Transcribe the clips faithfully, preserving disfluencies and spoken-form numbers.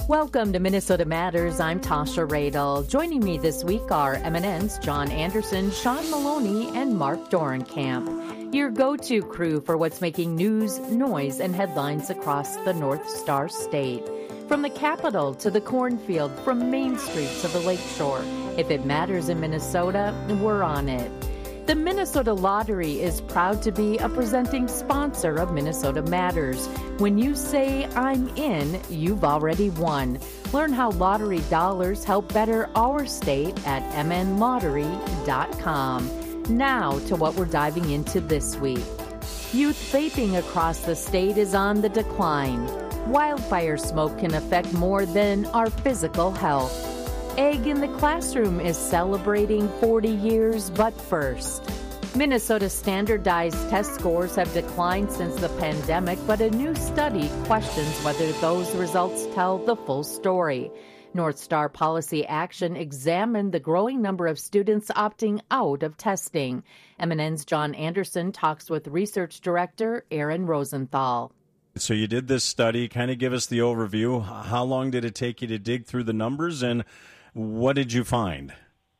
Welcome to Minnesota Matters. I'm Tasha Radel. Joining me this week are Eminence John Anderson, Sean Maloney, and Mark Dorenkamp. Your go-to crew for what's making news, noise, and headlines across the North Star State. From the Capitol to the cornfield, from Main Street to the Lakeshore. If it matters in Minnesota, we're on it. The Minnesota Lottery is proud to be a presenting sponsor of Minnesota Matters. When you say I'm in, you've already won. Learn how lottery dollars help better our state at m n lottery dot com. Now to what we're diving into this week. Youth vaping across the state is on the decline. Wildfire smoke can affect more than our physical health. Egg in the Classroom is celebrating forty years, but first. Minnesota standardized test scores have declined since the pandemic, but a new study questions whether those results tell the full story. North Star Policy Action examined the growing number of students opting out of testing. M N N's John Anderson talks with Research Director Aaron Rosenthal. So you did this study. Kind of give us the overview. How long did it take you to dig through the numbers, and what did you find?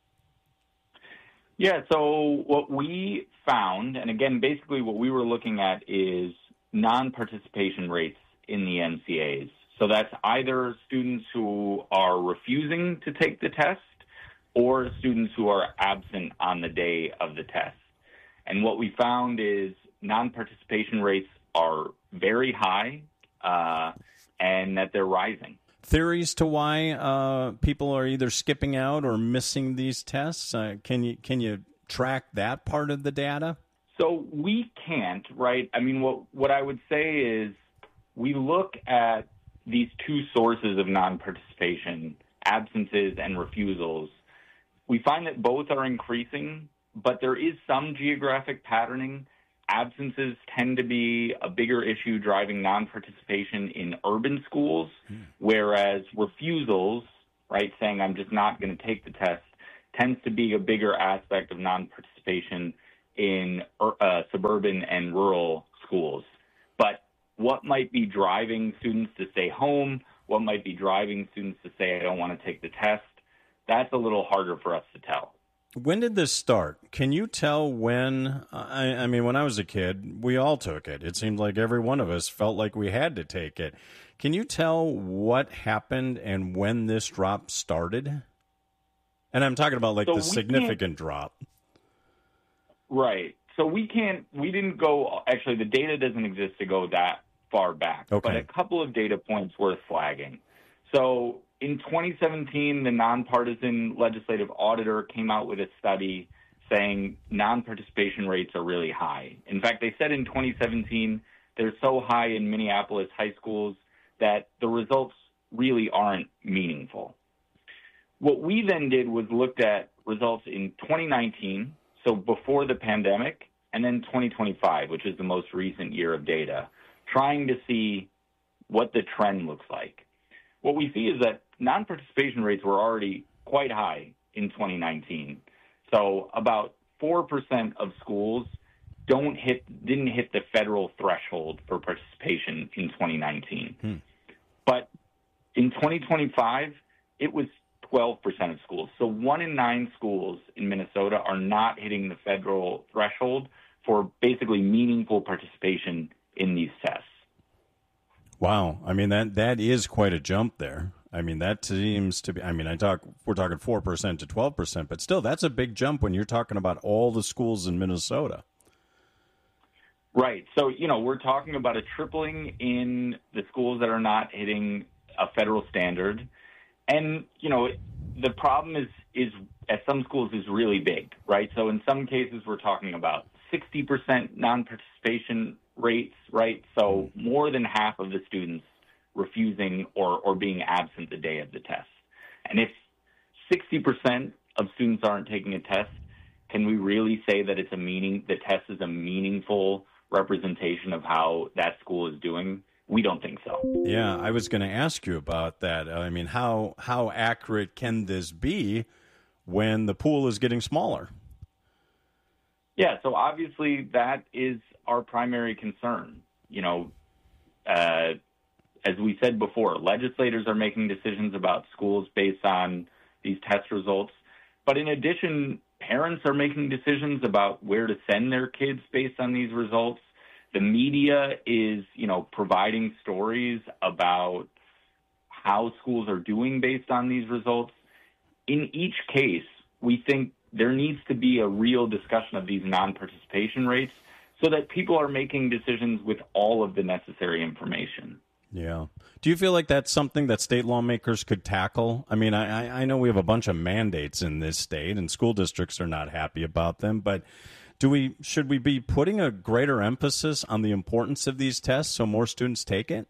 Yeah, so what we found, and again, basically what we were looking at is non-participation rates in the N C As. So that's either students who are refusing to take the test or students who are absent on the day of the test. And what we found is non-participation rates are very high uh, and that they're rising. Theories to why uh, people are either skipping out or missing these tests? Uh, can you can you track that part of the data? So we can't, right? I mean, what what I would say is we look at these two sources of non-participation, absences and refusals. We find that both are increasing, but there is some geographic patterning. Absences tend to be a bigger issue driving non-participation in urban schools, hmm. whereas refusals, right, saying I'm just not going to take the test, tends to be a bigger aspect of non-participation in uh, suburban and rural schools. But what might be driving students to stay home, what might be driving students to say I don't want to take the test, that's a little harder for us to tell. When did this start? Can you tell when? I, I mean, when I was a kid, we all took it. It seemed like every one of us felt like we had to take it. Can you tell what happened and when this drop started? And I'm talking about like so the significant drop. Right. So we can't, we didn't go, actually the data doesn't exist to go that far back. Okay. But a couple of data points worth flagging. So in twenty seventeen, the nonpartisan legislative auditor came out with a study saying non-participation rates are really high. In fact, they said in twenty seventeen, they're so high in Minneapolis high schools that the results really aren't meaningful. What we then did was looked at results in twenty nineteen, so before the pandemic, and then twenty twenty-five, which is the most recent year of data, trying to see what the trend looks like. What we see is that non-participation rates were already quite high in twenty nineteen. So about four percent of schools don't hit, didn't hit the federal threshold for participation in twenty nineteen. Hmm. But in twenty twenty-five, it was twelve percent of schools. So one in nine schools in Minnesota are not hitting the federal threshold for basically meaningful participation in these tests. Wow. I mean, that that is quite a jump there. I mean, that seems to be, I mean, I talk, we're talking four percent to twelve percent, but still, that's a big jump when you're talking about all the schools in Minnesota. Right. So, you know, we're talking about a tripling in the schools that are not hitting a federal standard. And, you know, the problem is, is at some schools is really big, right? So in some cases, we're talking about sixty percent non-participation rates, right? So more than half of the students refusing or, or being absent the day of the test. And if sixty percent of students aren't taking a test, can we really say that it's a meaning, the test is a meaningful representation of how that school is doing? We don't think so. Yeah, I was going to ask you about that. I mean, how how accurate can this be when the pool is getting smaller? Yeah, so obviously that is our primary concern. You know, uh, as we said before, legislators are making decisions about schools based on these test results. But in addition, parents are making decisions about where to send their kids based on these results. The media is, you know, providing stories about how schools are doing based on these results. In each case, we think there needs to be a real discussion of these non-participation rates so that people are making decisions with all of the necessary information. Yeah. Do you feel like that's something that state lawmakers could tackle? I mean, I, I know we have a bunch of mandates in this state, and school districts are not happy about them, but do we should we be putting a greater emphasis on the importance of these tests so more students take it?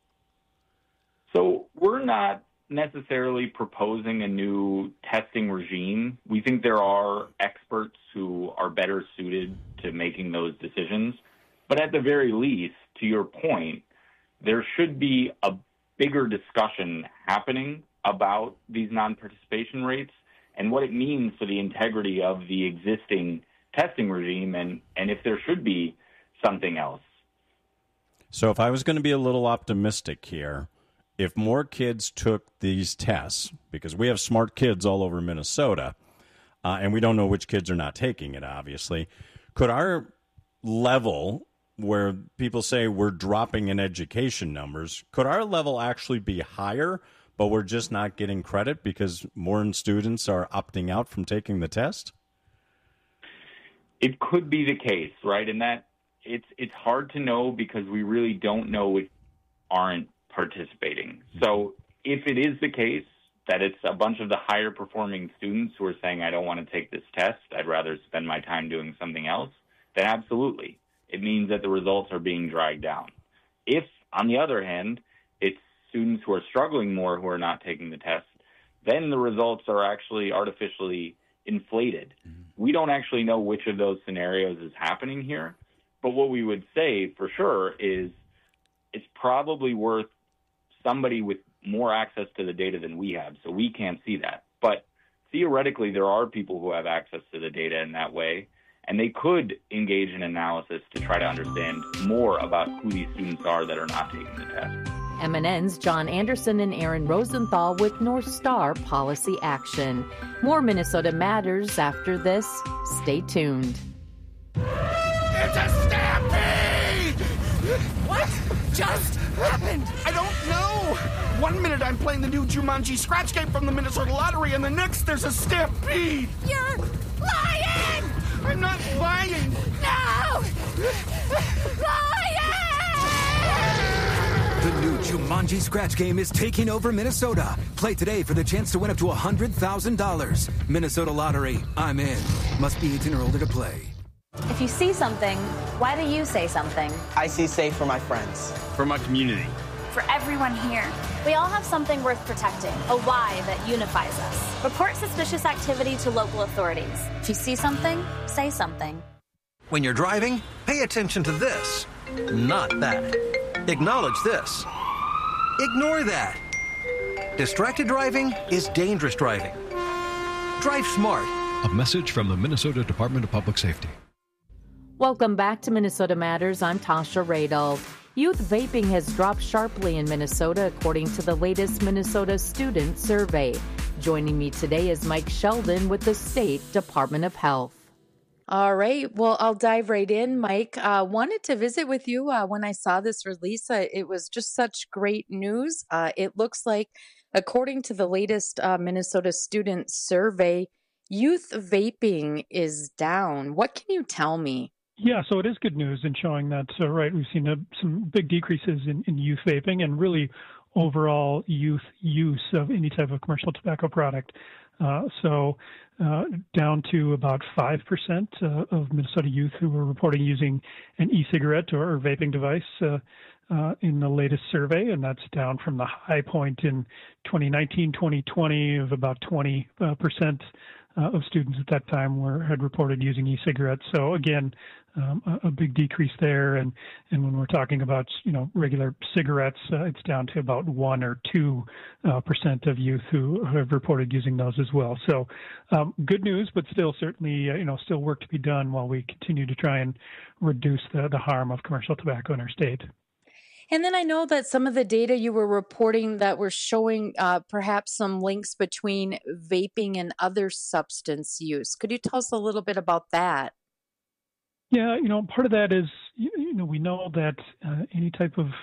So we're not necessarily proposing a new testing regime. We think there are experts who are better suited to making those decisions. But at the very least, to your point, there should be a bigger discussion happening about these non-participation rates and what it means for the integrity of the existing testing regime and, and if there should be something else. So if I was going to be a little optimistic here, if more kids took these tests, because we have smart kids all over Minnesota, uh, and we don't know which kids are not taking it, obviously, could our level where people say we're dropping in education numbers, could our level actually be higher, but we're just not getting credit because more students are opting out from taking the test? It could be the case, right? And that it's it's hard to know because we really don't know what aren't participating. So if it is the case that it's a bunch of the higher performing students who are saying, I don't want to take this test, I'd rather spend my time doing something else, then absolutely. It means that the results are being dragged down. If, on the other hand, it's students who are struggling more who are not taking the test, then the results are actually artificially inflated. Mm-hmm. We don't actually know which of those scenarios is happening here, but what we would say for sure is it's probably worth somebody with more access to the data than we have, so we can't see that. But theoretically, there are people who have access to the data in that way, and they could engage in analysis to try to understand more about who these students are that are not taking the test. M N N's John Anderson and Aaron Rosenthal with North Star Policy Action. More Minnesota Matters after this. Stay tuned. It's a stampede! What just happened? I don't know. One minute I'm playing the new Jumanji scratch game from the Minnesota Lottery, and the next there's a stampede. You're lying! I'm not lying. No! Lying! The new Jumanji scratch game is taking over Minnesota. Play today for the chance to win up to one hundred thousand dollars. Minnesota Lottery. I'm in. Must be eighteen or older to play. If you see something, why do you say something? I see safe for my friends. For my community. For everyone here. We all have something worth protecting, a why that unifies us. Report suspicious activity to local authorities. If you see something, say something. When you're driving, pay attention to this, not that. Acknowledge this. Ignore that. Distracted driving is dangerous driving. Drive smart. A message from the Minnesota Department of Public Safety. Welcome back to Minnesota Matters. I'm Tasha Radel. Youth vaping has dropped sharply in Minnesota, according to the latest Minnesota Student Survey. Joining me today is Mike Sheldon with the State Department of Health. All right. Well, I'll dive right in, Mike. Uh, wanted to visit with you uh, when I saw this release. Uh, it was just such great news. Uh, it looks like, according to the latest uh, Minnesota Student Survey, youth vaping is down. What can you tell me? Yeah, so it is good news in showing that, uh, right, we've seen uh, some big decreases in, in youth vaping and really overall youth use of any type of commercial tobacco product. Uh, so uh, down to about five percent uh, of Minnesota youth who were reporting using an e-cigarette or, or vaping device uh, uh, in the latest survey, and that's down from the high point in twenty nineteen, twenty twenty of about twenty percent uh, of students at that time were had reported using e-cigarettes. So again, Um, a, a big decrease there, and, and when we're talking about you know regular cigarettes, uh, it's down to about one or two uh, percent of youth who have reported using those as well. So, um, good news, but still certainly uh, you know still work to be done while we continue to try and reduce the the harm of commercial tobacco in our state. And then I know that some of the data you were reporting that were showing uh, perhaps some links between vaping and other substance use. Could you tell us a little bit about that? Yeah, you know, part of that is, you know, we know that uh, any type of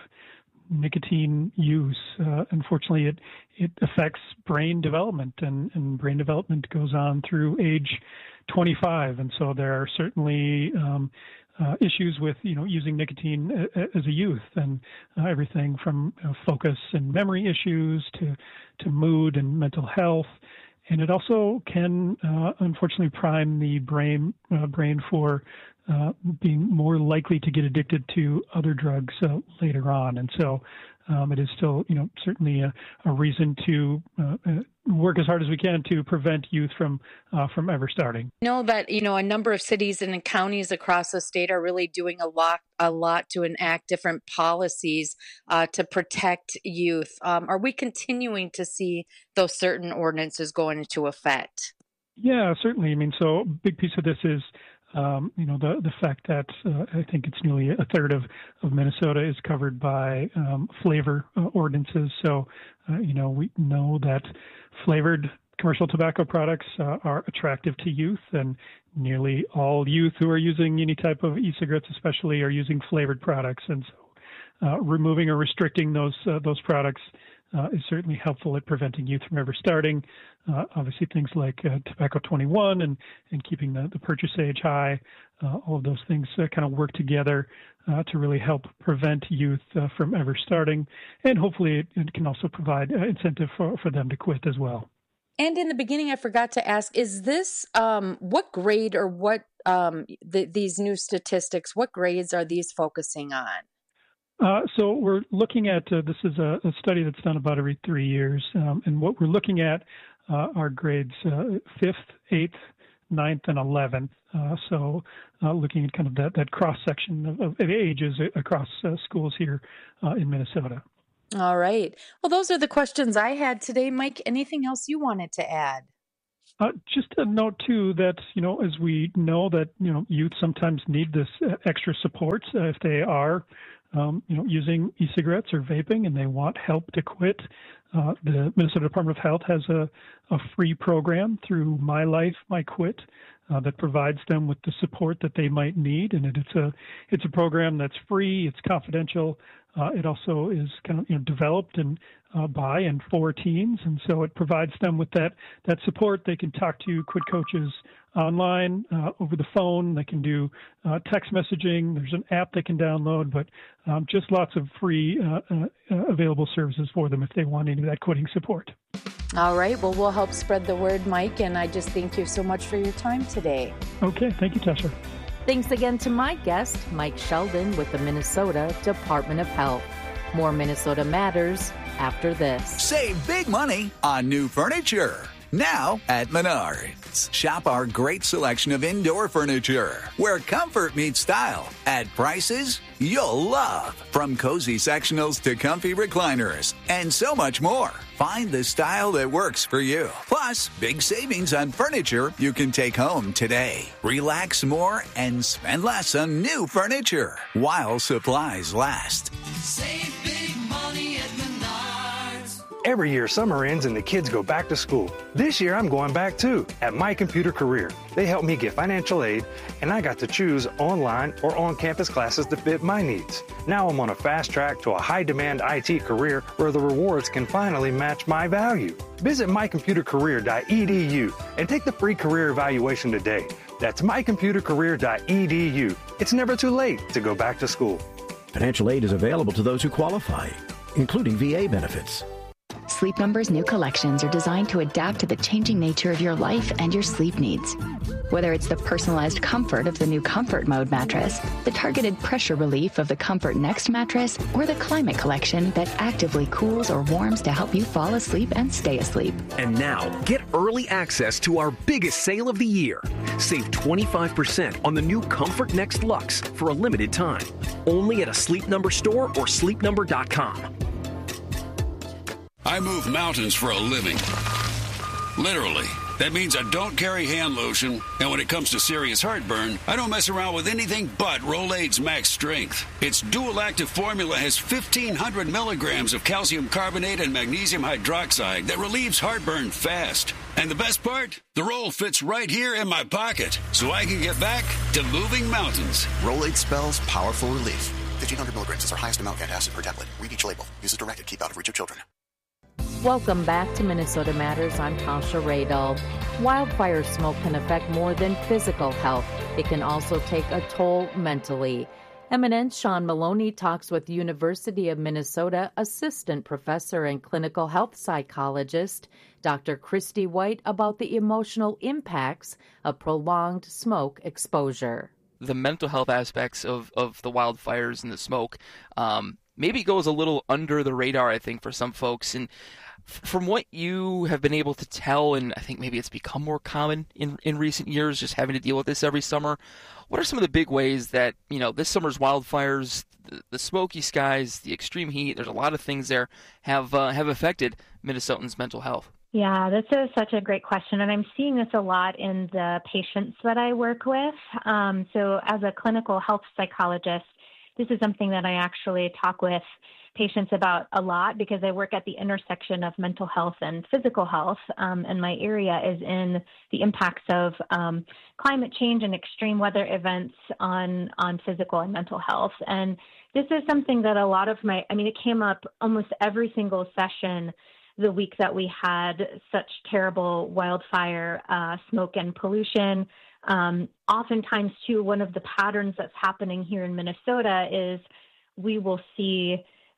nicotine use, uh, unfortunately, it it affects brain development, and, and brain development goes on through age twenty-five, and so there are certainly um, uh, issues with, you know, using nicotine a, a, as a youth, and uh, everything from uh, focus and memory issues to to mood and mental health. And it also can, uh, unfortunately, prime the brain uh, brain for uh, being more likely to get addicted to other drugs uh, later on. And so um, it is still, you know, certainly a, a reason to uh, work as hard as we can to prevent youth from uh, from ever starting. I know that, you know, a number of cities and counties across the state are really doing a lot, a lot to enact different policies uh, to protect youth. Um, are we continuing to see those certain ordinances go into effect? Yeah, certainly. I mean, so a big piece of this is Um, you know, the the fact that uh, I think it's nearly a third of, of Minnesota is covered by um, flavor uh, ordinances. So, uh, you know, we know that flavored commercial tobacco products uh, are attractive to youth, and nearly all youth who are using any type of e-cigarettes especially are using flavored products. And so uh, removing or restricting those uh, those products Uh, is certainly helpful at preventing youth from ever starting. Uh, obviously, things like uh, Tobacco twenty-one and, and keeping the, the purchase age high, uh, all of those things uh, kind of work together uh, to really help prevent youth uh, from ever starting. And hopefully it, it can also provide uh, incentive for, for them to quit as well. And in the beginning, I forgot to ask, is this, um, what grade or what, um, the, these new statistics, what grades are these focusing on? Uh, so we're looking at, uh, this is a, a study that's done about every three years. Um, and what we're looking at uh, are grades uh, fifth, eighth, ninth, and eleventh. Uh, so uh, looking at kind of that, that cross-section of, of ages across uh, schools here uh, in Minnesota. All right. Well, those are the questions I had today. Mike, anything else you wanted to add? Uh, just a note, too, that, you know, as we know that, you know, youth sometimes need this uh, extra support uh, if they are Um, you know, using e-cigarettes or vaping, and they want help to quit. Uh, the Minnesota Department of Health has a, a free program through My Life, My Quit uh, that provides them with the support that they might need. And it, it's a it's a program that's free. It's confidential. Uh, it also is kind of, you know, developed and uh, by and for teens, and so it provides them with that that support. They can talk to quit coaches online, uh, over the phone. They can do uh, text messaging. There's an app they can download, but um, just lots of free uh, uh, available services for them if they want any of that quitting support. All right. Well, we'll help spread the word, Mike, and I just thank you so much for your time today. Okay. Thank you, Tasha. Thanks again to my guest, Mike Sheldon with the Minnesota Department of Health. More Minnesota Matters after this. Save big money on new furniture. Now at Menards. Shop our great selection of indoor furniture, where comfort meets style at prices you'll love. From cozy sectionals to comfy recliners and so much more. Find the style that works for you. Plus, big savings on furniture you can take home today. Relax more and spend less on new furniture while supplies last. Save big money at Menards. Every year, summer ends and the kids go back to school. This year, I'm going back too at My Computer Career. They helped me get financial aid, and I got to choose online or on-campus classes that fit my needs. Now I'm on a fast track to a high-demand I T career where the rewards can finally match my value. Visit my computer career dot e d u and take the free career evaluation today. That's my computer career dot e d u. It's never too late to go back to school. Financial aid is available to those who qualify, including V A benefits. Sleep Number's new collections are designed to adapt to the changing nature of your life and your sleep needs. Whether it's the personalized comfort of the new Comfort Mode mattress, the targeted pressure relief of the Comfort Next mattress, or the Climate Collection that actively cools or warms to help you fall asleep and stay asleep. And now, get early access to our biggest sale of the year. Save twenty-five percent on the new Comfort Next Luxe for a limited time. Only at a Sleep Number store or sleep number dot com. I move mountains for a living. Literally. That means I don't carry hand lotion, and when it comes to serious heartburn, I don't mess around with anything but Rolaids Max Strength. Its dual-active formula has fifteen hundred milligrams of calcium carbonate and magnesium hydroxide that relieves heartburn fast. And the best part? The roll fits right here in my pocket, so I can get back to moving mountains. Rolaids spells powerful relief. fifteen hundred milligrams is our highest amount antacid per tablet. Read each label. Use as directed. Keep out of reach of children. Welcome back to Minnesota Matters. I'm Tasha Radel. Wildfire smoke can affect more than physical health. It can also take a toll mentally. Eminent Sean Maloney talks with University of Minnesota Assistant Professor and Clinical Health Psychologist Doctor Christy White about the emotional impacts of prolonged smoke exposure. The mental health aspects of, of the wildfires and the smoke um, maybe goes a little under the radar, I think, for some folks. And f- from what you have been able to tell, and I think maybe it's become more common in, in recent years, just having to deal with this every summer, what are some of the big ways that, you know, this summer's wildfires, the, the smoky skies, the extreme heat, there's a lot of things there, have uh, have affected Minnesotans' mental health? Yeah, this is such a great question, and I'm seeing this a lot in the patients that I work with. Um, so as a clinical health psychologist, this is something that I actually talk with patients about a lot because I work at the intersection of mental health and physical health, um, and my area is in the impacts of um, climate change and extreme weather events on, on physical and mental health. And this is something that a lot of my, I mean, it came up almost every single session the week that we had such terrible wildfire uh, smoke and pollution. Um, oftentimes, too, one of the patterns that's happening here in Minnesota is we will see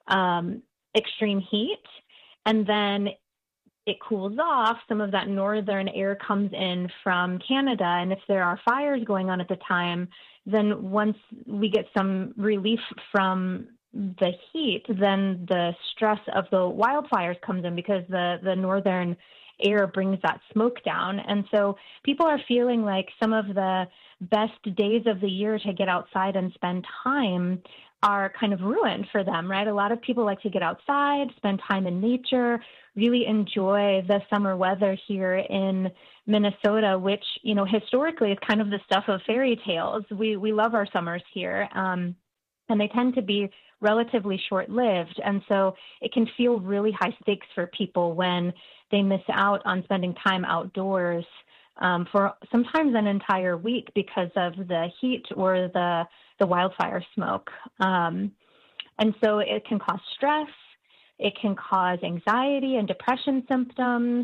um, extreme heat, and then it cools off. Some of that northern air comes in from Canada, and if there are fires going on at the time, then once we get some relief from the heat, then the stress of the wildfires comes in because the, the northern air brings that smoke down. And so people are feeling like some of the best days of the year to get outside and spend time are kind of ruined for them, right? A lot of people like to get outside, spend time in nature, really enjoy the summer weather here in Minnesota, which, you know, historically is kind of the stuff of fairy tales. We, we love our summers here. Um, and they tend to be relatively short-lived. And so it can feel really high stakes for people when they miss out on spending time outdoors um, for sometimes an entire week because of the heat or the, the wildfire smoke. Um, and so it can cause stress. It can cause anxiety and depression symptoms.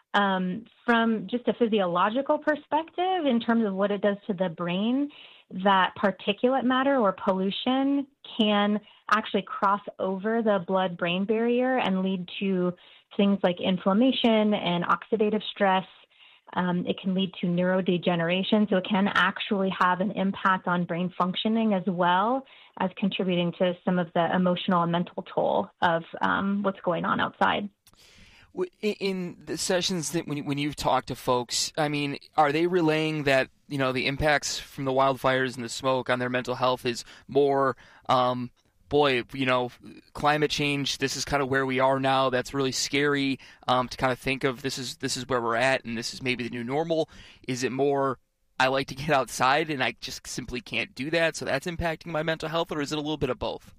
Um, from just a physiological perspective, in terms of what it does to the brain, that particulate matter or pollution can actually cross over the blood-brain barrier and lead to things like inflammation and oxidative stress. Um, it can lead to neurodegeneration, so it can actually have an impact on brain functioning as well as contributing to some of the emotional and mental toll of um, what's going on outside. In the sessions that when when you've talked to folks, I mean, are they relaying that, you know, the impacts from the wildfires and the smoke on their mental health is more, um, boy, you know, climate change, this is kind of where we are now. That's really scary um, to kind of think of this is this is where we're at and this is maybe the new normal. Is it more, I like to get outside and I just simply can't do that, so that's impacting my mental health, or is it a little bit of both?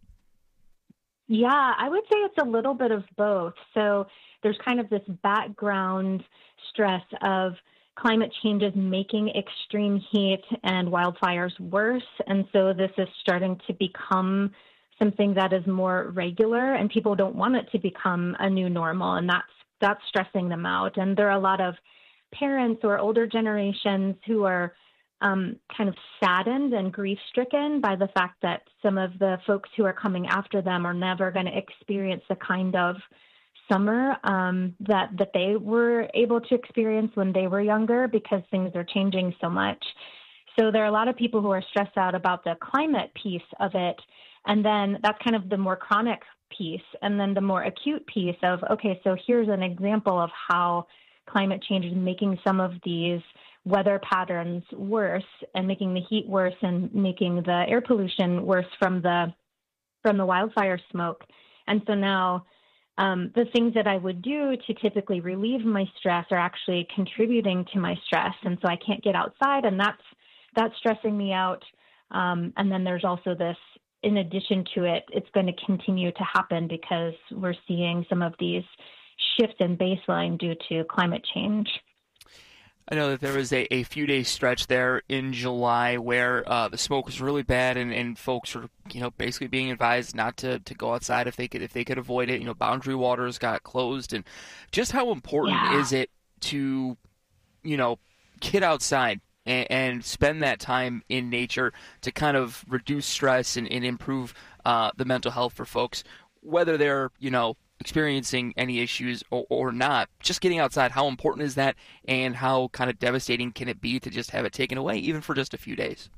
Yeah, I would say it's a little bit of both. So there's kind of this background stress of climate change is making extreme heat and wildfires worse. And so this is starting to become something that is more regular, and people don't want it to become a new normal. And that's that's stressing them out. And there are a lot of parents or older generations who are um, kind of saddened and grief-stricken by the fact that some of the folks who are coming after them are never going to experience the kind of summer um, that that they were able to experience when they were younger, because things are changing so much. So there are a lot of people who are stressed out about the climate piece of it. And then that's kind of the more chronic piece. And then the more acute piece of, okay, so here's an example of how climate change is making some of these weather patterns worse and making the heat worse and making the air pollution worse from the from the wildfire smoke. And so now um, the things that I would do to typically relieve my stress are actually contributing to my stress. And so I can't get outside, and that's that's stressing me out. Um, and then there's also this, in addition to it, it's going to continue to happen because we're seeing some of these shifts in baseline due to climate change. I know that there was a, a few day stretch there in July where uh, the smoke was really bad, and, and folks were, you know, basically being advised not to, to go outside if they could if they could avoid it. You know, boundary waters got closed, and just how important Yeah. is it to, you know, get outside and, and spend that time in nature to kind of reduce stress and, and improve uh, the mental health for folks, whether they're, you know, experiencing any issues or, or not. Just getting outside, how important is that, and how kind of devastating can it be to just have it taken away, even for just a few days?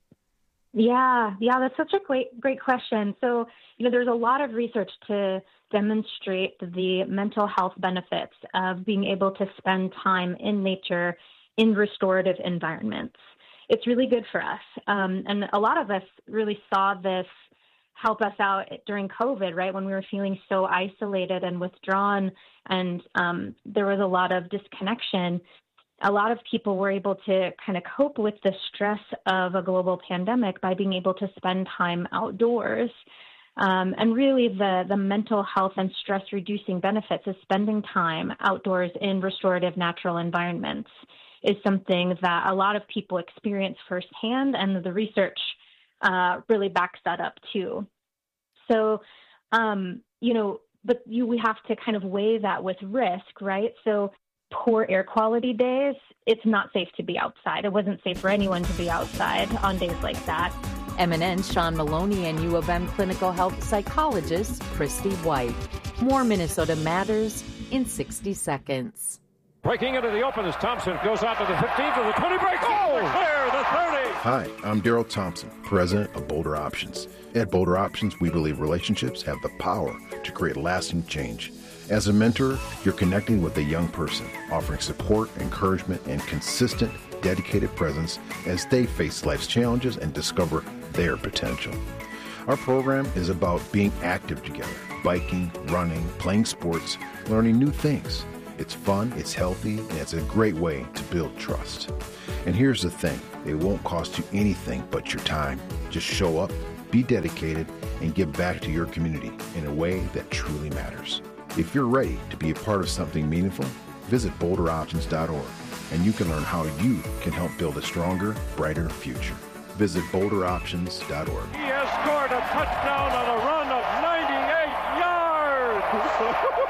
Yeah, yeah, that's such a great, great question. So, you know, there's a lot of research to demonstrate the mental health benefits of being able to spend time in nature in restorative environments. It's really good for us. Um, and a lot of us really saw this help us out during COVID, right? When we were feeling so isolated and withdrawn, and um, there was a lot of disconnection. A lot of people were able to kind of cope with the stress of a global pandemic by being able to spend time outdoors. Um, and really the, the mental health and stress reducing benefits of spending time outdoors in restorative natural environments is something that a lot of people experience firsthand, and the research uh, really backs that up too. So, um, you know, but you, we have to kind of weigh that with risk, right? So poor air quality days, it's not safe to be outside. It wasn't safe for anyone to be outside on days like that. M N N's Sean Maloney and U of M clinical health psychologist Christy White. More Minnesota Matters in sixty seconds. Breaking into the open as Thompson goes out to the fifteen to the twenty, breaks oh! the clear, the thirty. Hi, I'm Daryl Thompson, president of Boulder Options. At Boulder Options, we believe relationships have the power to create lasting change. As a mentor, you're connecting with a young person, offering support, encouragement, and consistent, dedicated presence as they face life's challenges and discover their potential. Our program is about being active together, biking, running, playing sports, learning new things. It's fun, it's healthy, and it's a great way to build trust. And here's the thing, it won't cost you anything but your time. Just show up, be dedicated, and give back to your community in a way that truly matters. If you're ready to be a part of something meaningful, visit boulder options dot org, and you can learn how you can help build a stronger, brighter future. Visit boulder options dot org. He has scored a touchdown on a run of ninety-eight yards.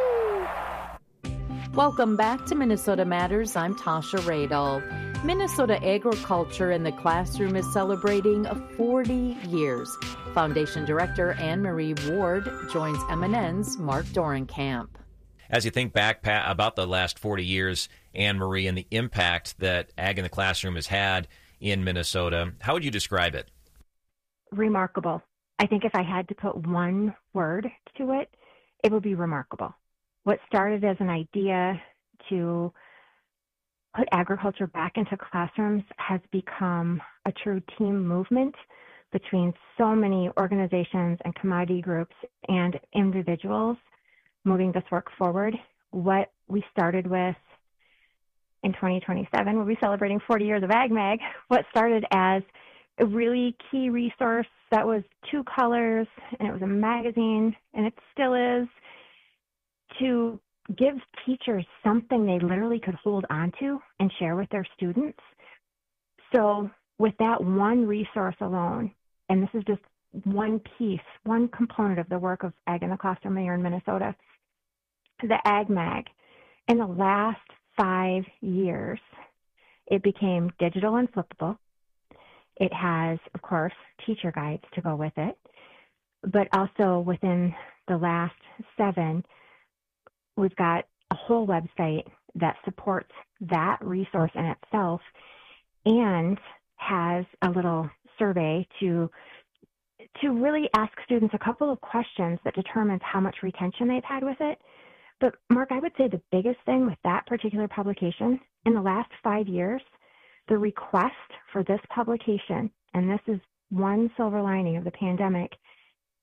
Welcome back to Minnesota Matters. I'm Tasha Radel. Minnesota agriculture in the classroom is celebrating forty years. Foundation Director Anne Marie Ward joins M N N's Mark Dorenkamp. As you think back, Pat, about the last forty years, Anne Marie, and the impact that Ag in the Classroom has had in Minnesota, how would you describe it? Remarkable. I think if I had to put one word to it, it would be remarkable. What started as an idea to put agriculture back into classrooms has become a true team movement between so many organizations and commodity groups and individuals moving this work forward. What we started with in twenty twenty-seven, we'll be celebrating forty years of AgMag. What started as a really key resource that was two colors, and it was a magazine, and it still is, to give teachers something they literally could hold on to and share with their students. So with that one resource alone, and this is just one piece, one component of the work of Ag in the Classroom here in Minnesota, the AgMag, in the last five years, it became digital and flippable. It has, of course, teacher guides to go with it, but also within the last seven, we've got a whole website that supports that resource in itself and has a little survey to to really ask students a couple of questions that determines how much retention they've had with it. But Mark, I would say the biggest thing with that particular publication in the last five years, the request for this publication, and this is one silver lining of the pandemic,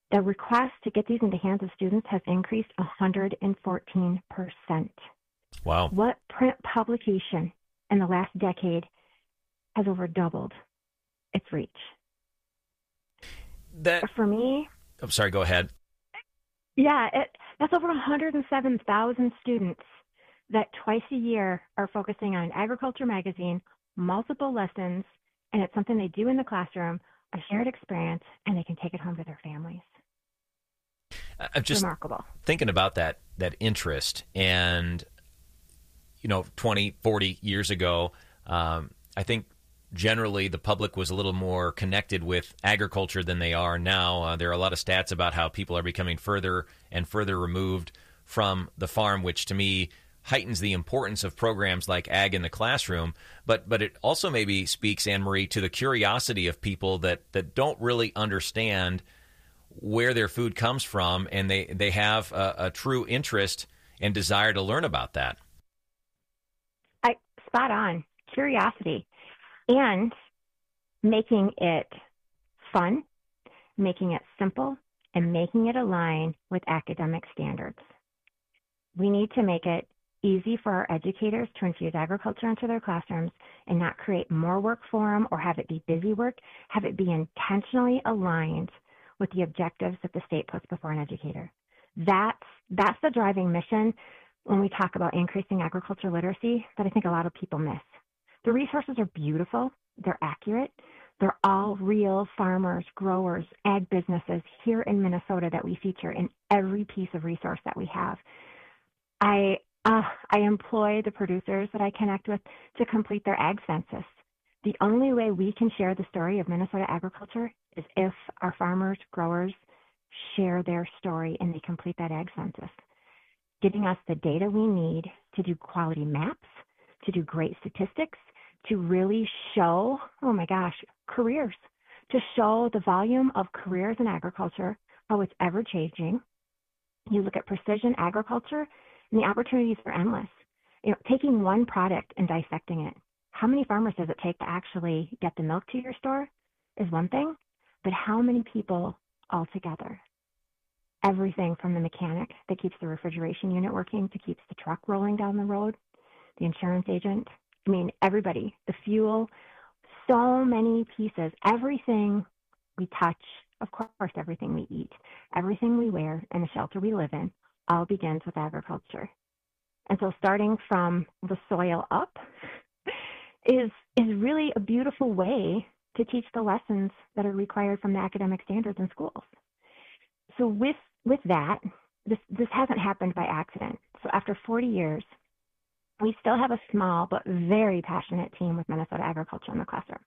The request to get these into hands of students has increased one hundred fourteen percent. Wow. What print publication in the last decade has over doubled its reach? That For me, I'm sorry, go ahead. yeah, it, that's over one hundred seven thousand students that twice a year are focusing on Agriculture Magazine, multiple lessons, and it's something they do in the classroom, a shared experience, and they can take it home to their families. I'm just remarkable. Thinking about that that interest, and you know, twenty, forty years ago, um, I think generally the public was a little more connected with agriculture than they are now. Uh, there are a lot of stats about how people are becoming further and further removed from the farm, which to me heightens the importance of programs like Ag in the Classroom. But but it also maybe speaks, Anne Marie, to the curiosity of people that, that don't really understand where their food comes from, and they, they have a, a true interest and desire to learn about that. I spot on. Curiosity. And making it fun, making it simple, and making it align with academic standards. We need to make it easy for our educators to infuse agriculture into their classrooms and not create more work for them or have it be busy work, have it be intentionally aligned with the objectives that the state puts before an educator. That's, that's the driving mission when we talk about increasing agriculture literacy that I think a lot of people miss. The resources are beautiful. They're accurate. They're all real farmers, growers, ag businesses here in Minnesota that we feature in every piece of resource that we have. I uh, I employ the producers that I connect with to complete their ag census. The only way we can share the story of Minnesota agriculture is if our farmers, growers share their story and they complete that ag census, giving us the data we need to do quality maps, to do great statistics, to really show, oh my gosh, careers, to show the volume of careers in agriculture, how it's ever changing. You look at precision agriculture and the opportunities are endless. You know, taking one product and dissecting it. How many farmers does it take to actually get the milk to your store is one thing, but how many people altogether? Everything from the mechanic that keeps the refrigeration unit working to keeps the truck rolling down the road, the insurance agent, I mean, everybody, the fuel, so many pieces, everything we touch, of course, everything we eat, everything we wear, and the shelter we live in, all begins with agriculture. And so starting from the soil up is is really a beautiful way to teach the lessons that are required from the academic standards in schools. So with with that, this this hasn't happened by accident. So after forty years, we still have a small but very passionate team with Minnesota Agriculture in the Classroom.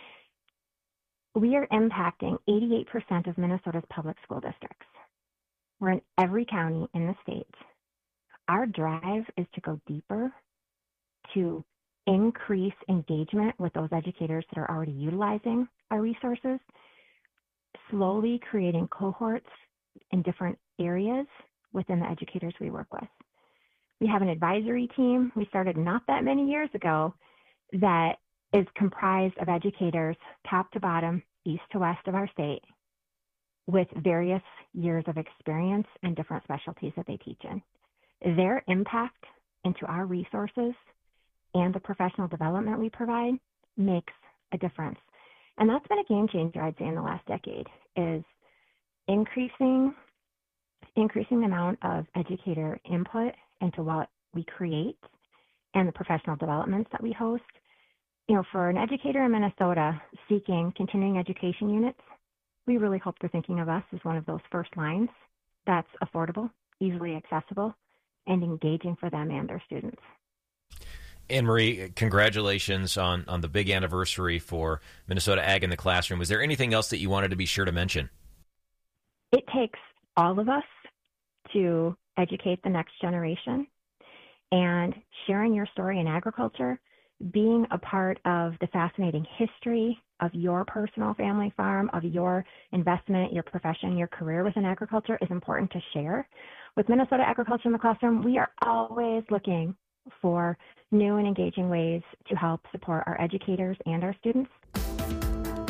We are impacting eighty-eight percent of Minnesota's public school districts. We're in every county in the state. Our drive is to go deeper, to increase engagement with those educators that are already utilizing our resources, slowly creating cohorts in different areas within the educators we work with. We have an advisory team we started not that many years ago that is comprised of educators top to bottom, east to west of our state, with various years of experience and different specialties that they teach in. Their impact into our resources and the professional development we provide makes a difference. And that's been a game changer, I'd say, in the last decade, is increasing, increasing the amount of educator input into what we create and the professional developments that we host. You know, for an educator in Minnesota seeking continuing education units, we really hope they're thinking of us as one of those first lines that's affordable, easily accessible, and engaging for them and their students. Anne Marie, congratulations on, on the big anniversary for Minnesota Ag in the Classroom. Was there anything else that you wanted to be sure to mention? It takes all of us to educate the next generation, and sharing your story in agriculture, being a part of the fascinating history of your personal family farm, of your investment, your profession, your career within agriculture is important to share. With Minnesota Agriculture in the Classroom, we are always looking for new and engaging ways to help support our educators and our students.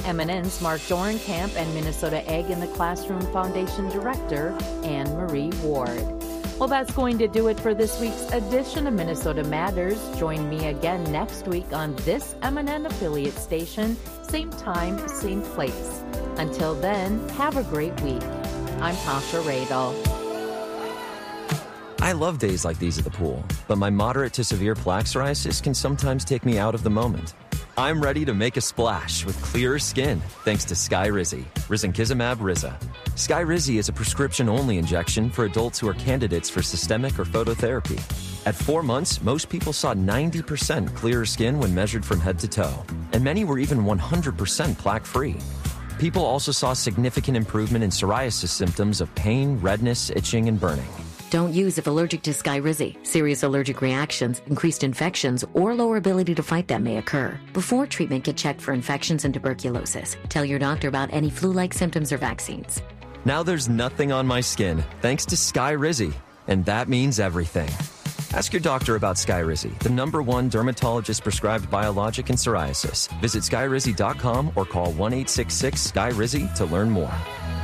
M N N's Mark Dorenkamp and Minnesota Egg in the Classroom Foundation Director, Anne Marie Ward. Well, that's going to do it for this week's edition of Minnesota Matters. Join me again next week on this M N N affiliate station, same time, same place. Until then, have a great week. I'm Tasha Radel. I love days like these at the pool, but my moderate to severe plaque psoriasis can sometimes take me out of the moment. I'm ready to make a splash with clearer skin thanks to Skyrizi, risankizumab Riza. Skyrizi is a prescription-only injection for adults who are candidates for systemic or phototherapy. At four months, most people saw ninety percent clearer skin when measured from head to toe, and many were even one hundred percent plaque-free. People also saw significant improvement in psoriasis symptoms of pain, redness, itching, and burning. Don't use if allergic to Skyrizi. Serious allergic reactions, increased infections, or lower ability to fight them may occur. Before treatment, get checked for infections and tuberculosis. Tell your doctor about any flu-like symptoms or vaccines. Now there's nothing on my skin thanks to Skyrizi, and that means everything. Ask your doctor about Skyrizi, the number one dermatologist-prescribed biologic in psoriasis. Visit skyrizi dot com or call one eight six six Skyrizi to learn more.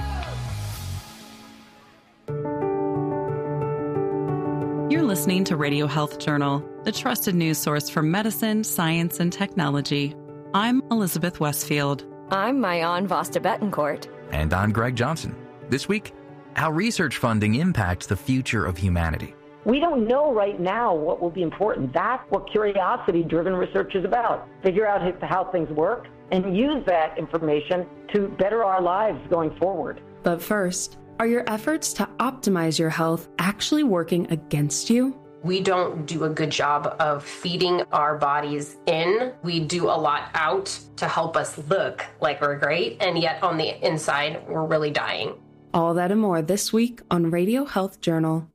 You're listening to Radio Health Journal, the trusted news source for medicine, science, and technology. I'm Elizabeth Westfield. I'm Mayan Vasta Betancourt. And I'm Greg Johnson. This week, how research funding impacts the future of humanity. We don't know right now what will be important. That's what curiosity-driven research is about. Figure out how things work and use that information to better our lives going forward. But first, are your efforts to optimize your health actually working against you? We don't do a good job of feeding our bodies in. We do a lot out to help us look like we're great, and yet on the inside, we're really dying. All that and more this week on Radio Health Journal.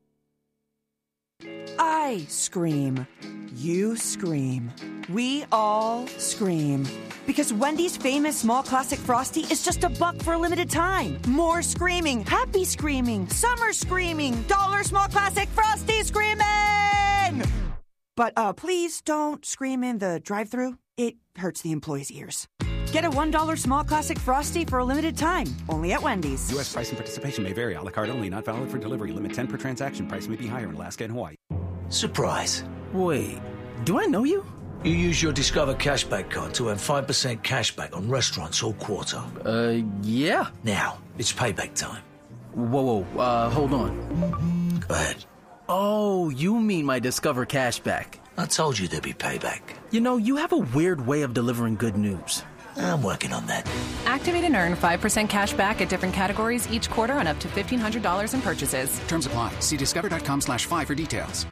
I scream. You scream. We all scream. Because Wendy's famous small classic Frosty is just a buck for a limited time. More screaming, happy screaming, summer screaming, dollar small classic Frosty screaming! But uh, please don't scream in the drive-thru. It hurts the employees' ears. Get a one dollar small classic Frosty for a limited time, only at Wendy's. U S price and participation may vary. A la carte only, not valid for delivery. Limit ten per transaction. Price may be higher in Alaska and Hawaii. Surprise. Wait, do I know you? You use your Discover Cashback card to earn five percent cashback on restaurants all quarter. Uh, yeah. Now, it's payback time. Whoa, whoa, uh, hold on. Go ahead. Oh, you mean my Discover Cashback. I told you there'd be payback. You know, you have a weird way of delivering good news. I'm working on that. Activate and earn five percent cash back at different categories each quarter on up to fifteen hundred dollars in purchases. Terms apply. See discover.com slash five for details.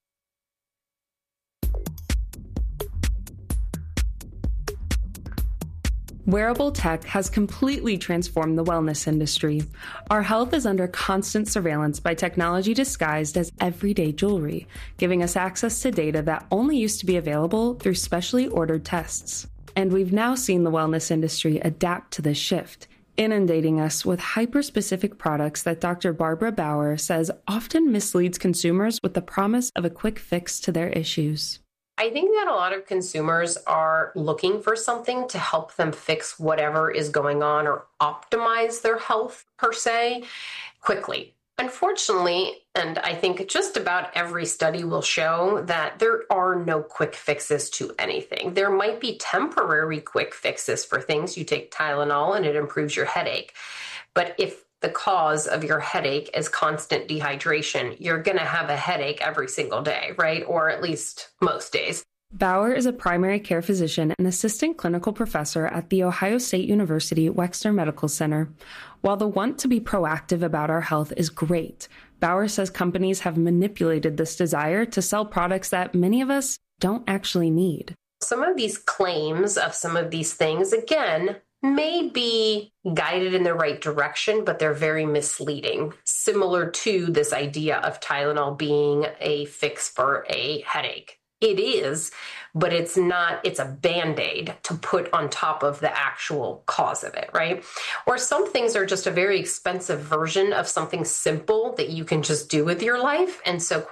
Wearable tech has completely transformed the wellness industry. Our health is under constant surveillance by technology disguised as everyday jewelry, giving us access to data that only used to be available through specially ordered tests. And we've now seen the wellness industry adapt to this shift, inundating us with hyper-specific products that Doctor Barbara Bauer says often misleads consumers with the promise of a quick fix to their issues. I think that a lot of consumers are looking for something to help them fix whatever is going on or optimize their health per se quickly. Unfortunately, and I think just about every study will show that there are no quick fixes to anything. There might be temporary quick fixes for things. You take Tylenol and it improves your headache. But if the cause of your headache is constant dehydration, you're going to have a headache every single day, right? Or at least most days. Bauer is a primary care physician and assistant clinical professor at The Ohio State University Wexner Medical Center. While the want to be proactive about our health is great, Bauer says companies have manipulated this desire to sell products that many of us don't actually need. Some of these claims of some of these things, again, may be guided in the right direction, but they're very misleading. Similar to this idea of Tylenol being a fix for a headache. It is, but it's not, it's a Band-Aid to put on top of the actual cause of it, right? Or some things are just a very expensive version of something simple that you can just do with your life. And so quite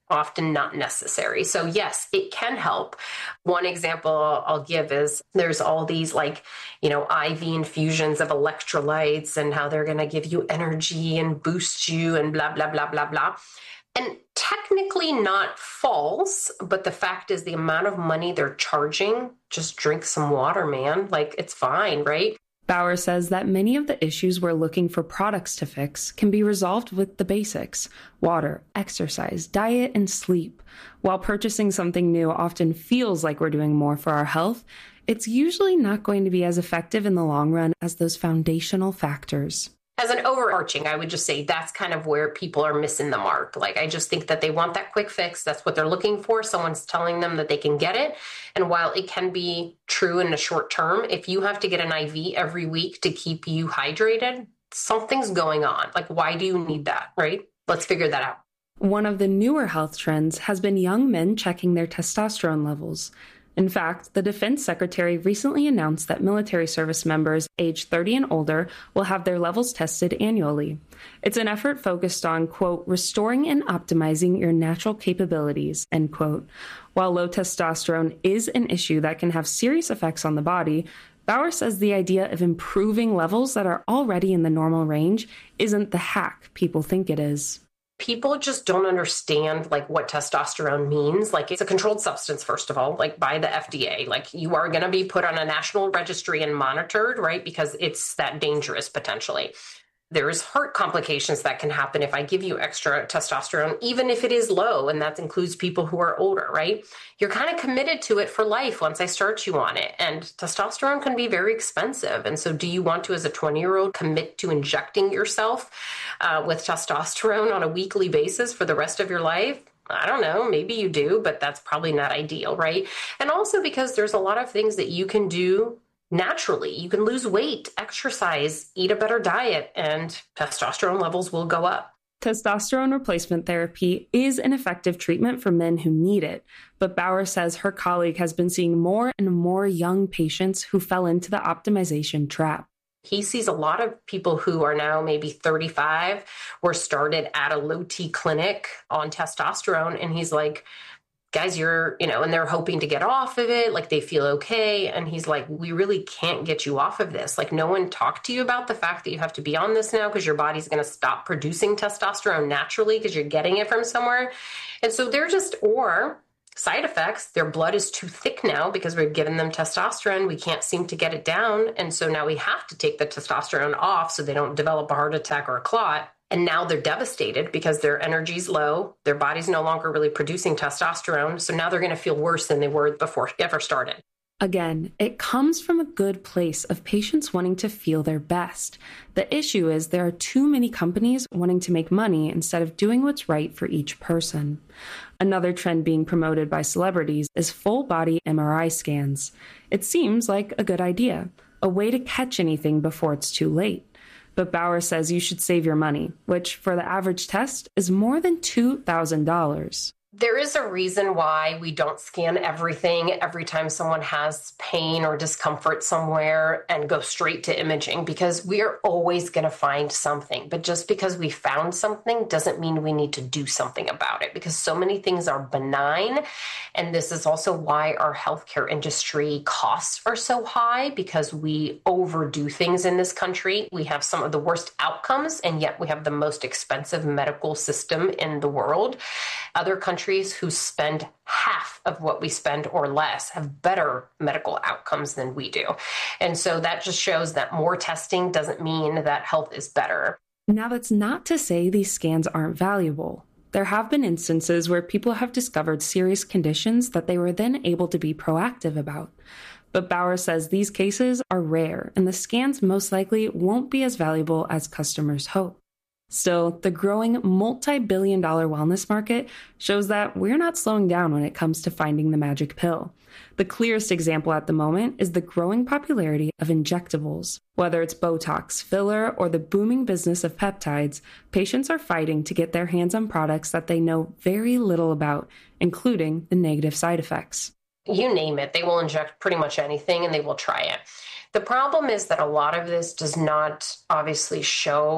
often not necessary. So yes, it can help. One example I'll give is there's all these like, you know, I V infusions of electrolytes and how they're going to give you energy and boost you and blah, blah, blah, blah, blah. And technically not false, but the fact is the amount of money they're charging, just drink some water, man. Like, it's fine, right? Bauer says that many of the issues we're looking for products to fix can be resolved with the basics: water, exercise, diet, and sleep. While purchasing something new often feels like we're doing more for our health, it's usually not going to be as effective in the long run as those foundational factors. As an overarching, I would just say that's kind of where people are missing the mark. Like, I just think that they want that quick fix. That's what they're looking for. Someone's telling them that they can get it. And while it can be true in the short term, if you have to get an I V every week to keep you hydrated, something's going on. Like, why do you need that, right? Let's figure that out. One of the newer health trends has been young men checking their testosterone levels. In fact, the Defense Secretary recently announced that military service members aged thirty and older will have their levels tested annually. It's an effort focused on, quote, restoring and optimizing your natural capabilities, end quote. While low testosterone is an issue that can have serious effects on the body, Bauer says the idea of improving levels that are already in the normal range isn't the hack people think it is. People just don't understand like what testosterone means. Like, it's a controlled substance, first of all, like by the F D A. Like, you are going to be put on a national registry and monitored, right? Because it's that dangerous potentially. There's heart complications that can happen if I give you extra testosterone, even if it is low, and that includes people who are older, right? You're kind of committed to it for life once I start you on it. And testosterone can be very expensive. And so do you want to, as a twenty-year-old, commit to injecting yourself uh, with testosterone on a weekly basis for the rest of your life? I don't know, maybe you do, but that's probably not ideal, right? And also because there's a lot of things that you can do naturally. You can lose weight, exercise, eat a better diet, and testosterone levels will go up. Testosterone replacement therapy is an effective treatment for men who need it, but Bauer says her colleague has been seeing more and more young patients who fell into the optimization trap. He sees a lot of people who are now maybe thirty-five, were started at a low-T clinic on testosterone, and he's like, guys, you're, you know, and they're hoping to get off of it, like they feel okay. And he's like, we really can't get you off of this. Like, no one talked to you about the fact that you have to be on this now because your body's going to stop producing testosterone naturally because you're getting it from somewhere. And so they're just, or side effects, their blood is too thick now because we've given them testosterone. We can't seem to get it down. And so now we have to take the testosterone off so they don't develop a heart attack or a clot. And now they're devastated because their energy's low. Their body's no longer really producing testosterone. So now they're going to feel worse than they were before it ever started. Again, it comes from a good place of patients wanting to feel their best. The issue is there are too many companies wanting to make money instead of doing what's right for each person. Another trend being promoted by celebrities is full-body M R I scans. It seems like a good idea, a way to catch anything before it's too late. But Bauer says you should save your money, which for the average test is more than two thousand dollars. There is a reason why we don't scan everything every time someone has pain or discomfort somewhere and go straight to imaging, because we are always going to find something. But just because we found something doesn't mean we need to do something about it, because so many things are benign. And this is also why our healthcare industry costs are so high, because we overdo things in this country. We have some of the worst outcomes, and yet we have the most expensive medical system in the world. Other countries who spend half of what we spend or less have better medical outcomes than we do. And so that just shows that more testing doesn't mean that health is better. Now, that's not to say these scans aren't valuable. There have been instances where people have discovered serious conditions that they were then able to be proactive about. But Bauer says these cases are rare, and the scans most likely won't be as valuable as customers hope. Still, the growing multi-billion dollar wellness market shows that we're not slowing down when it comes to finding the magic pill. The clearest example at the moment is the growing popularity of injectables. Whether it's Botox, filler, or the booming business of peptides, patients are fighting to get their hands on products that they know very little about, including the negative side effects. You name it, they will inject pretty much anything and they will try it. The problem is that a lot of this does not obviously show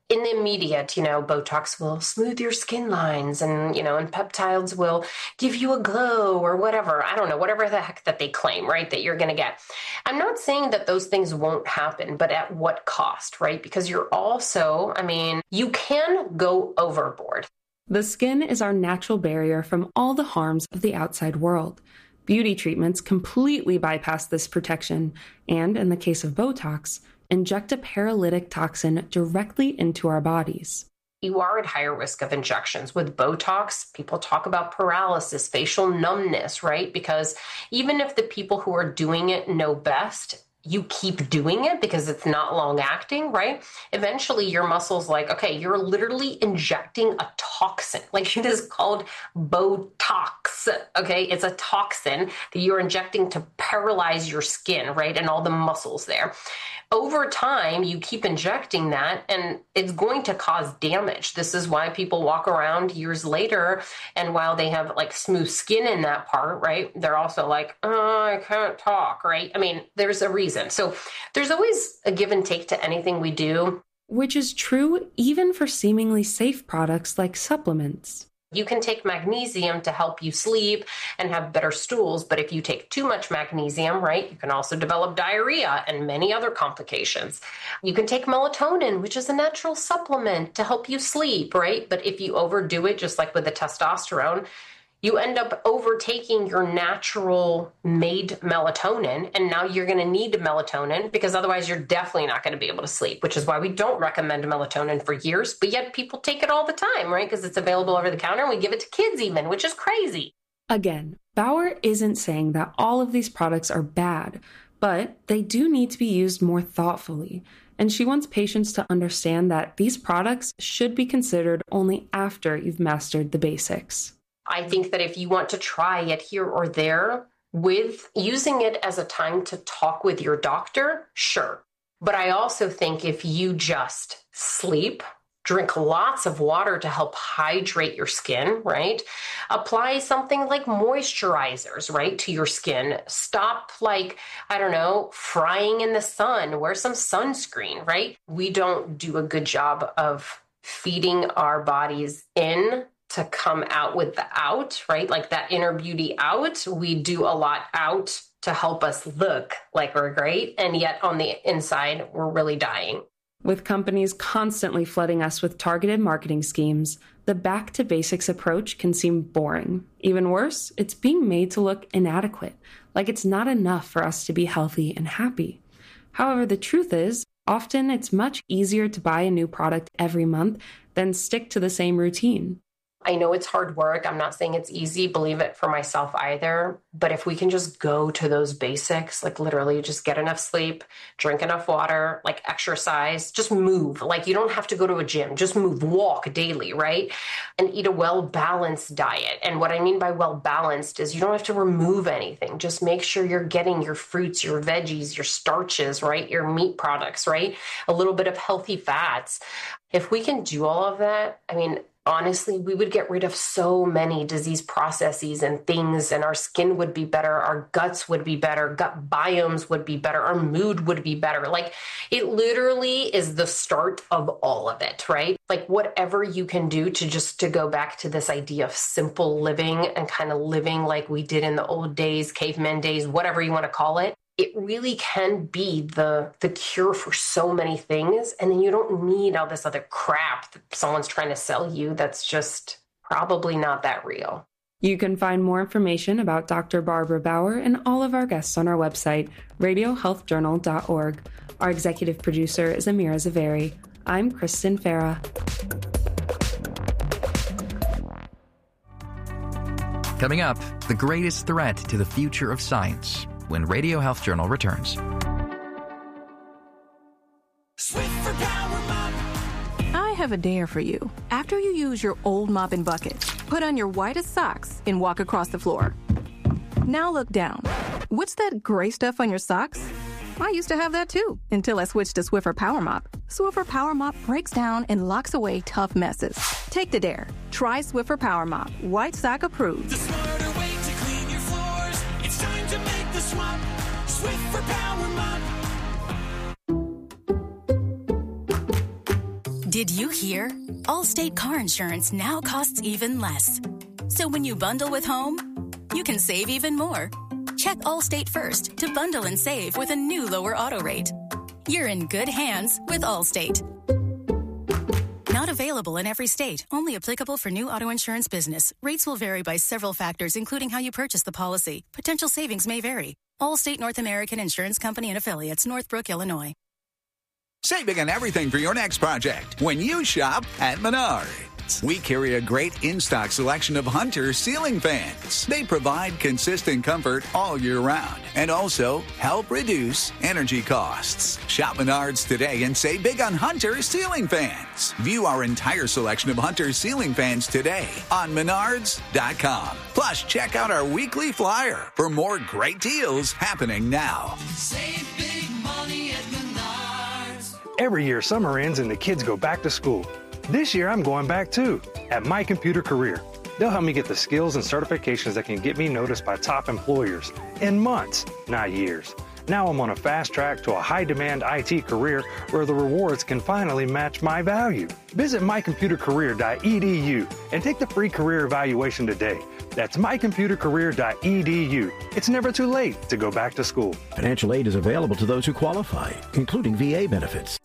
in the immediate, you know, Botox will smooth your skin lines and, you know, and peptides will give you a glow or whatever. I don't know, whatever the heck that they claim, right, that you're going to get. I'm not saying that those things won't happen, but at what cost, right? Because you're also, I mean, you can go overboard. The skin is our natural barrier from all the harms of the outside world. Beauty treatments completely bypass this protection and, in the case of Botox, inject a paralytic toxin directly into our bodies. You are at higher risk of injections. With Botox, people talk about paralysis, facial numbness, right? Because even if the people who are doing it know best, you keep doing it because it's not long acting, right? Eventually your muscles like, okay, you're literally injecting a toxin. Like it is called Botox, okay? It's a toxin that you're injecting to paralyze your skin, right? And all the muscles there. Over time, you keep injecting that and it's going to cause damage. This is why people walk around years later and while they have like smooth skin in that part, right? They're also like, oh, I can't talk, right? I mean, there's a reason. So there's always a give and take to anything we do. Which is true even for seemingly safe products like supplements. You can take magnesium to help you sleep and have better stools, but if you take too much magnesium, right, you can also develop diarrhea and many other complications. You can take melatonin, which is a natural supplement to help you sleep, right? But if you overdo it, just like with the testosterone, you end up overtaking your natural made melatonin, and now you're going to need melatonin because otherwise you're definitely not going to be able to sleep, which is why we don't recommend melatonin for years, but yet people take it all the time, right? Because it's available over the counter and we give it to kids even, which is crazy. Again, Bauer isn't saying that all of these products are bad, but they do need to be used more thoughtfully. And she wants patients to understand that these products should be considered only after you've mastered the basics. I think that if you want to try it here or there with using it as a time to talk with your doctor, sure. But I also think if you just sleep, drink lots of water to help hydrate your skin, right? Apply something like moisturizers, right, to your skin. Stop like, I don't know, frying in the sun. Wear some sunscreen, right? We don't do a good job of feeding our bodies in to come out with the out, right? Like that inner beauty out. We do a lot out to help us look like we're great. And yet on the inside, we're really dying. With companies constantly flooding us with targeted marketing schemes, the back to basics approach can seem boring. Even worse, it's being made to look inadequate, like it's not enough for us to be healthy and happy. However, the truth is, often it's much easier to buy a new product every month than stick to the same routine. I know it's hard work. I'm not saying it's easy, believe it, for myself either. But if we can just go to those basics, like literally just get enough sleep, drink enough water, like exercise, just move. Like you don't have to go to a gym, just move, walk daily, right? And eat a well-balanced diet. And what I mean by well-balanced is you don't have to remove anything. Just make sure you're getting your fruits, your veggies, your starches, right? Your meat products, right? A little bit of healthy fats. If we can do all of that, I mean, honestly, we would get rid of so many disease processes and things, and our skin would be better, our guts would be better, gut biomes would be better, our mood would be better. Like, it literally is the start of all of it, right? Like, whatever you can do to just to go back to this idea of simple living and kind of living like we did in the old days, caveman days, whatever you want to call it, it really can be the the cure for so many things. And then you don't need all this other crap that someone's trying to sell you that's just probably not that real. You can find more information about Doctor Barbara Bauer and all of our guests on our website, radio health journal dot org. Our executive producer is Amira Zaveri. I'm Kristen Farah. Coming up, the greatest threat to the future of science, when Radio Health Journal returns. I have a dare for you. After you use your old mop and bucket, put on your whitest socks and walk across the floor. Now look down. What's that gray stuff on your socks? I used to have that too, until I switched to Swiffer Power Mop. Swiffer Power Mop breaks down and locks away tough messes. Take the dare. Try Swiffer Power Mop. White sock approved. The smarter way to clean your floors. It's time to make the swap. Swiffer Power Mop. Did Did you hear? Allstate car insurance now costs even less. So when you bundle with home, you can save even more. Check Allstate first to bundle and save with a new lower auto rate. You're in good hands with Allstate. Not available in every state. Only applicable for new auto insurance business. Rates will vary by several factors, including how you purchase the policy. Potential savings may vary. Allstate North American Insurance Company and Affiliates, Northbrook, Illinois. Save big on everything for your next project when you shop at Menards. We carry a great in-stock selection of Hunter ceiling fans. They provide consistent comfort all year round and also help reduce energy costs. Shop Menards today and save big on Hunter ceiling fans. View our entire selection of Hunter ceiling fans today on Menards dot com. Plus, check out our weekly flyer for more great deals happening now. Save big money at Menards. Every year, summer ends and the kids go back to school. This year, I'm going back too, at My Computer Career. They'll help me get the skills and certifications that can get me noticed by top employers in months, not years. Now I'm on a fast track to a high-demand I T career where the rewards can finally match my value. Visit my computer career dot e d u and take the free career evaluation today. That's my computer career dot e d u. It's never too late to go back to school. Financial aid is available to those who qualify, including V A benefits.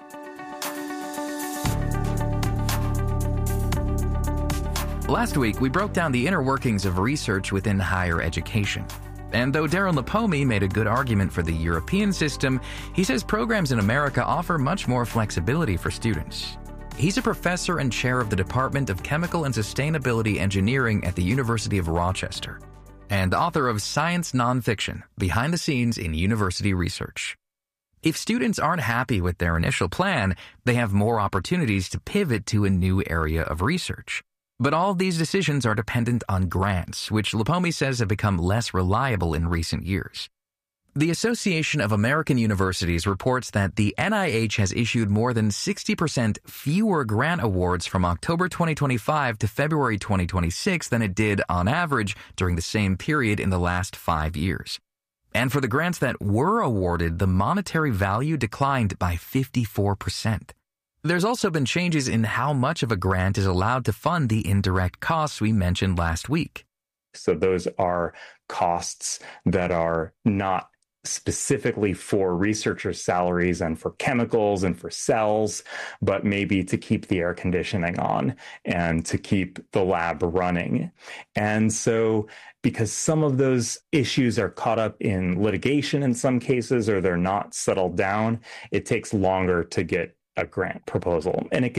Last week, we broke down the inner workings of research within higher education. And though Darren Lippomi made a good argument for the European system, he says programs in America offer much more flexibility for students. He's a professor and chair of the Department of Chemical and Sustainability Engineering at the University of Rochester, and author of Science Nonfiction, Behind the Scenes in University Research. If students aren't happy with their initial plan, they have more opportunities to pivot to a new area of research. But all these decisions are dependent on grants, which Lippomi says have become less reliable in recent years. The Association of American Universities reports that the N I H has issued more than sixty percent fewer grant awards from October twenty twenty-five to February twenty twenty-six than it did on average during the same period in the last five years. And for the grants that were awarded, the monetary value declined by fifty-four percent. There's also been changes in how much of a grant is allowed to fund the indirect costs we mentioned last week. So those are costs that are not specifically for researchers' salaries and for chemicals and for cells, but maybe to keep the air conditioning on and to keep the lab running. And so because some of those issues are caught up in litigation in some cases, or they're not settled down, it takes longer to get a grant proposal. And it can